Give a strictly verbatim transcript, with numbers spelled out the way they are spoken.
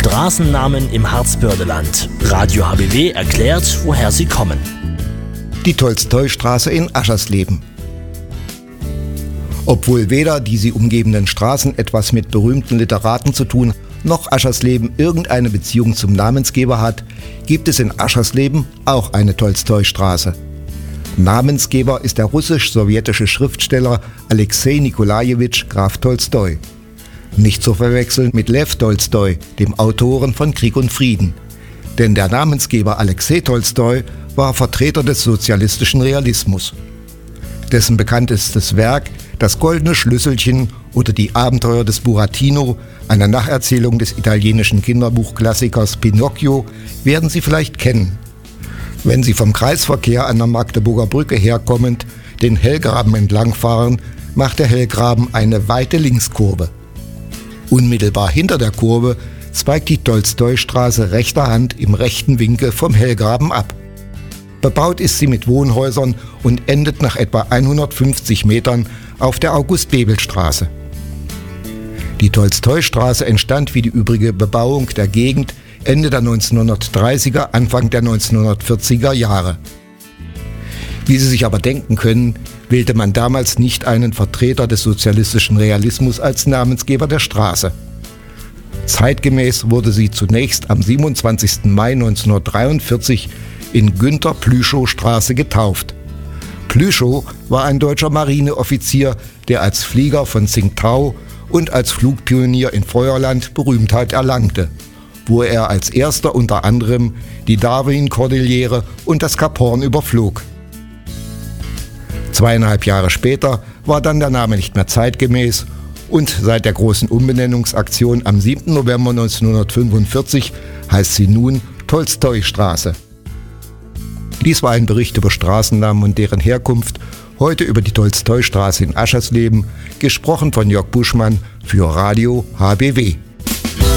Straßennamen im Harzbördeland. Radio H B W erklärt, woher sie kommen. Die Tolstoi-Straße in Aschersleben. Obwohl weder die sie umgebenden Straßen etwas mit berühmten Literaten zu tun, noch Aschersleben irgendeine Beziehung zum Namensgeber hat, gibt es in Aschersleben auch eine Tolstoi-Straße. Namensgeber ist der russisch-sowjetische Schriftsteller Alexei Nikolajewitsch Graf Tolstoi. Nicht zu verwechseln mit Lew Tolstoi, dem Autoren von Krieg und Frieden. Denn der Namensgeber Alexei Tolstoi war Vertreter des sozialistischen Realismus. Dessen bekanntestes Werk, Das goldene Schlüsselchen oder Die Abenteuer des Buratino, eine Nacherzählung des italienischen Kinderbuchklassikers Pinocchio, werden Sie vielleicht kennen. Wenn Sie vom Kreisverkehr an der Magdeburger Brücke herkommend den Hellgraben entlangfahren, macht der Hellgraben eine weite Linkskurve. Unmittelbar hinter der Kurve zweigt die Tolstoi-Straße rechter Hand im rechten Winkel vom Hellgraben ab. Bebaut ist sie mit Wohnhäusern und endet nach etwa hundertfünfzig Metern auf der August-Bebel-Straße. Die Tolstoi-Straße entstand wie die übrige Bebauung der Gegend Ende der neunzehnhundertdreißiger, Anfang der neunzehnhundertvierziger Jahre. Wie Sie sich aber denken können, wählte man damals nicht einen Vertreter des sozialistischen Realismus als Namensgeber der Straße. Zeitgemäß wurde sie zunächst am siebenundzwanzigsten Mai neunzehnhundertdreiundvierzig in Günther-Plüschow-Straße getauft. Plüschow war ein deutscher Marineoffizier, der als Flieger von Tsingtau und als Flugpionier in Feuerland Berühmtheit erlangte, wo er als erster unter anderem die Darwin-Kordillere und das Kap Horn überflog. Zweieinhalb Jahre später war dann der Name nicht mehr zeitgemäß und seit der großen Umbenennungsaktion am siebten November neunzehnhundertfünfundvierzig heißt sie nun Tolstoi-Straße. Dies war ein Bericht über Straßennamen und deren Herkunft, heute über die Tolstoi-Straße in Aschersleben, gesprochen von Jörg Buschmann für Radio H B W.